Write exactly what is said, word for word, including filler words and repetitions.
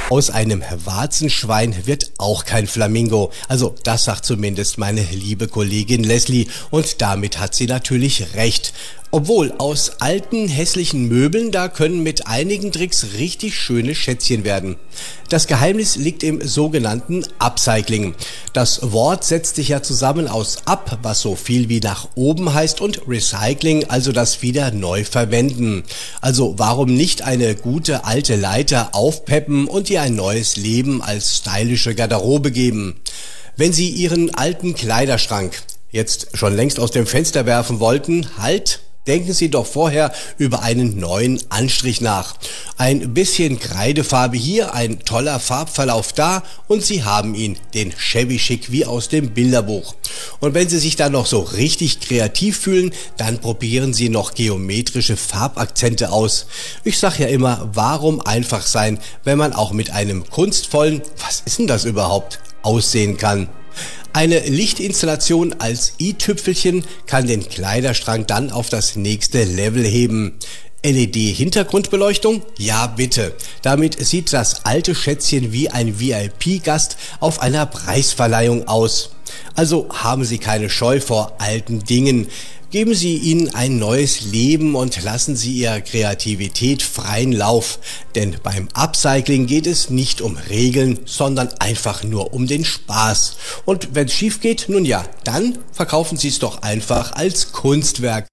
Aus einem Warzenschwein wird auch kein Flamingo. Also das sagt zumindest meine liebe Kollegin Leslie und damit hat sie natürlich recht. Obwohl, aus alten, hässlichen Möbeln, da können mit einigen Tricks richtig schöne Schätzchen werden. Das Geheimnis liegt im sogenannten Upcycling. Das Wort setzt sich ja zusammen aus up, was so viel wie nach oben heißt, und Recycling, also das wieder neu verwenden. Also warum nicht eine gute alte Leiter aufpeppen und ihr ein neues Leben als stylische Garderobe geben? Wenn Sie Ihren alten Kleiderschrank jetzt schon längst aus dem Fenster werfen wollten, halt! Denken Sie doch vorher über einen neuen Anstrich nach. Ein bisschen Kreidefarbe hier, ein toller Farbverlauf da und Sie haben ihn, den Shabby Chic wie aus dem Bilderbuch. Und wenn Sie sich dann noch so richtig kreativ fühlen, dann probieren Sie noch geometrische Farbakzente aus. Ich sag ja immer, warum einfach sein, wenn man auch mit einem kunstvollen, was ist denn das überhaupt, aussehen kann. Eine Lichtinstallation als i-Tüpfelchen kann den Kleiderschrank dann auf das nächste Level heben. L E D-Hintergrundbeleuchtung? Ja bitte. Damit sieht das alte Schätzchen wie ein V I P-Gast auf einer Preisverleihung aus. Also haben Sie keine Scheu vor alten Dingen. Geben Sie ihnen ein neues Leben und lassen Sie Ihrer Kreativität freien Lauf. Denn beim Upcycling geht es nicht um Regeln, sondern einfach nur um den Spaß. Und wenn es schief geht, nun ja, dann verkaufen Sie es doch einfach als Kunstwerk.